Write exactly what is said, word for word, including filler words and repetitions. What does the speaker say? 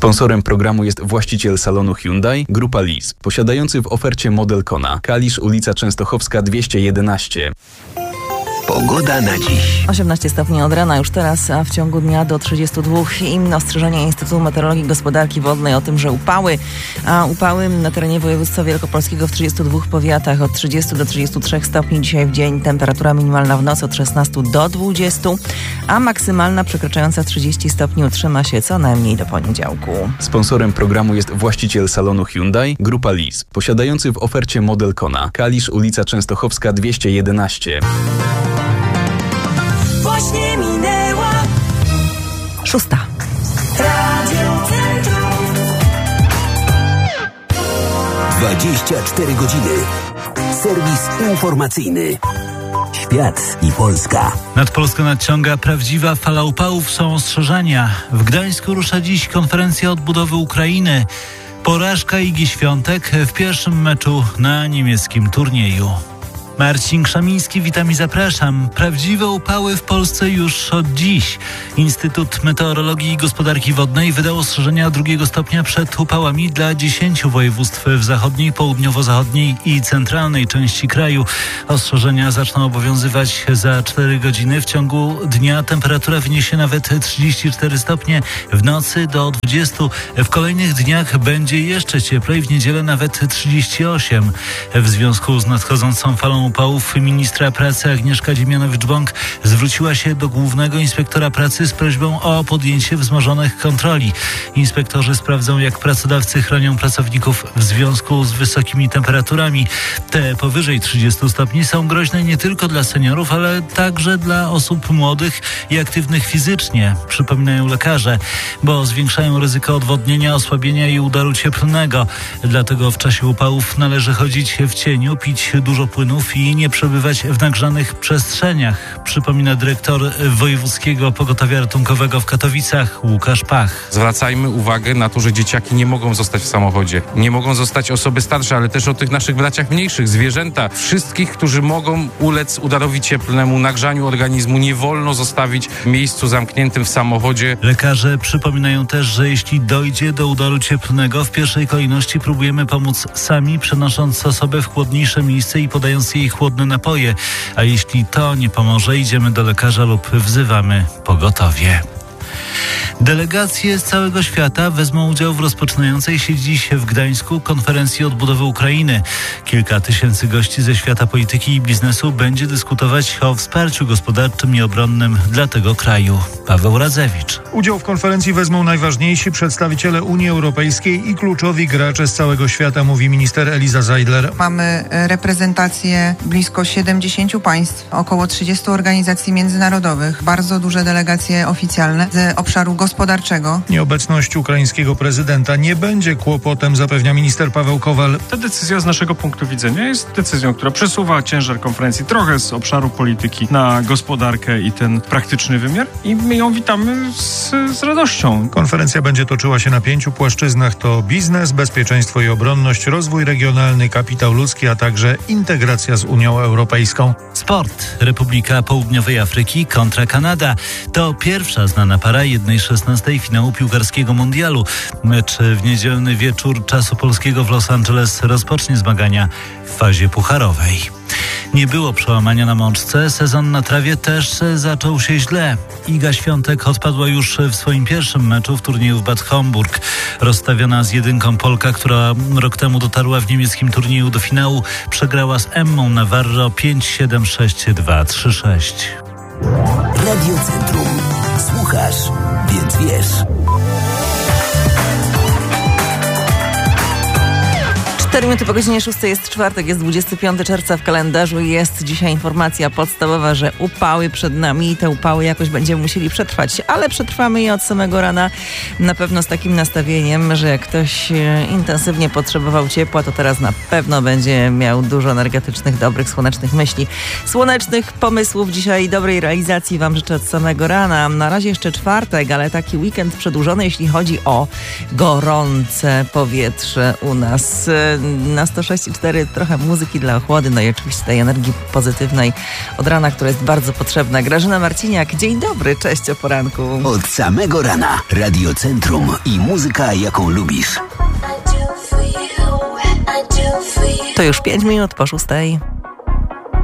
Sponsorem programu jest właściciel salonu Hyundai, Grupa Lease, posiadający w ofercie model Kona. Kalisz, ulica Częstochowska dwieście jedenaście. Pogoda na dziś. osiemnaście stopni od rana już teraz, a w ciągu dnia do trzydziestu dwóch. Inne ostrzeżenie Instytutu Meteorologii i Gospodarki Wodnej o tym, że upały, a upały na terenie województwa wielkopolskiego w trzydziestu dwóch powiatach od trzydziestu do trzydziestu trzech stopni dzisiaj w dzień. Temperatura minimalna w nocy od szesnastu do dwudziestu, a maksymalna przekraczająca trzydzieści stopni utrzyma się co najmniej do poniedziałku. Sponsorem programu jest właściciel salonu Hyundai, Grupa Lease, posiadający w ofercie model Kona. Kalisz, ulica Częstochowska dwieście jedenaście. Właśnie minęła Szósta. Radio Centrum. dwadzieścia cztery godziny. Serwis informacyjny. Świat i Polska. Nad Polską nadciąga prawdziwa fala upałów, są ostrzeżenia. W Gdańsku rusza dziś konferencja odbudowy Ukrainy. Porażka Igi Świątek w pierwszym meczu na niemieckim turnieju. Marcin Krzamiński, witam i zapraszam. Prawdziwe upały w Polsce już od dziś. Instytut Meteorologii i Gospodarki Wodnej wydał ostrzeżenia drugiego stopnia przed upałami dla dziesięciu województw w zachodniej, południowo-zachodniej i centralnej części kraju. Ostrzeżenia zaczną obowiązywać za cztery godziny. W ciągu dnia temperatura wyniesie nawet trzydzieści cztery stopnie, w nocy do dwudziestu. W kolejnych dniach będzie jeszcze cieplej, w niedzielę nawet trzydzieści osiem. W związku z nadchodzącą falą upałów ministra pracy Agnieszka Dziemianowicz-Bąk zwróciła się do głównego inspektora pracy z prośbą o podjęcie wzmożonych kontroli. Inspektorzy sprawdzą, jak pracodawcy chronią pracowników w związku z wysokimi temperaturami. Te powyżej trzydziestu stopni są groźne nie tylko dla seniorów, ale także dla osób młodych i aktywnych fizycznie, przypominają lekarze, bo zwiększają ryzyko odwodnienia, osłabienia i udaru cieplnego. Dlatego w czasie upałów należy chodzić w cieniu, pić dużo płynów i nie przebywać w nagrzanych przestrzeniach, przypomina dyrektor Wojewódzkiego Pogotowia Ratunkowego w Katowicach Łukasz Pach. Zwracajmy uwagę na to, że dzieciaki nie mogą zostać w samochodzie. Nie mogą zostać osoby starsze, ale też o tych naszych braciach mniejszych, zwierzęta. Wszystkich, którzy mogą ulec udarowi cieplnemu, nagrzaniu organizmu, nie wolno zostawić w miejscu zamkniętym w samochodzie. Lekarze przypominają też, że jeśli dojdzie do udaru cieplnego, w pierwszej kolejności próbujemy pomóc sami, przenosząc osobę w chłodniejsze miejsce i podając jej chłodne napoje. A jeśli to nie pomoże, idziemy do lekarza lub wzywamy pogotowie. Delegacje z całego świata wezmą udział w rozpoczynającej się dziś w Gdańsku konferencji odbudowy Ukrainy. Kilka tysięcy gości ze świata polityki i biznesu będzie dyskutować o wsparciu gospodarczym i obronnym dla tego kraju. Paweł Radzewicz. Udział w konferencji wezmą najważniejsi przedstawiciele Unii Europejskiej i kluczowi gracze z całego świata, mówi minister Eliza Zeidler. Mamy reprezentację blisko siedemdziesięciu państw, około trzydziestu organizacji międzynarodowych, bardzo duże delegacje oficjalne z obszaru gospodarczego. Nieobecność ukraińskiego prezydenta nie będzie kłopotem, zapewnia minister Paweł Kowal. Ta decyzja z naszego punktu widzenia jest decyzją, która przesuwa ciężar konferencji trochę z obszaru polityki na gospodarkę i ten praktyczny wymiar i my ją witamy z, z radością. Konferencja będzie toczyła się na pięciu płaszczyznach. To biznes, bezpieczeństwo i obronność, rozwój regionalny, kapitał ludzki, a także integracja z Unią Europejską. Sport. Republika Południowej Afryki kontra Kanada. To pierwsza znana para jednej szesnastej finału piłkarskiego mundialu. Mecz w niedzielny wieczór czasu polskiego w Los Angeles rozpocznie zmagania w fazie pucharowej. Nie było przełamania na mączce, sezon na trawie też zaczął się źle. Iga Świątek odpadła już w swoim pierwszym meczu w turnieju w Bad Homburg. Rozstawiona z jedynką Polka, która rok temu dotarła w niemieckim turnieju do finału, przegrała z Emmą Navarro pięć siedem, sześć dwa, trzy sześć. Radio Centrum. Słuchasz, więc wiesz. cztery minuty po godzinie szóstej jest czwartek, jest dwudziestego piątego czerwca w kalendarzu i jest dzisiaj informacja podstawowa, że upały przed nami i te upały jakoś będziemy musieli przetrwać, ale przetrwamy je od samego rana na pewno z takim nastawieniem, że jak ktoś intensywnie potrzebował ciepła, to teraz na pewno będzie miał dużo energetycznych, dobrych, słonecznych myśli. Słonecznych pomysłów dzisiaj, dobrej realizacji Wam życzę od samego rana. Na razie jeszcze czwartek, ale taki weekend przedłużony, jeśli chodzi o gorące powietrze u nas na sto sześć i cztery trochę muzyki dla ochłody, no i oczywiście tej energii pozytywnej od rana, która jest bardzo potrzebna. Grażyna Marciniak, dzień dobry, cześć o poranku. Od samego rana Radio Centrum i muzyka, jaką lubisz. To już pięć minut po szóstej.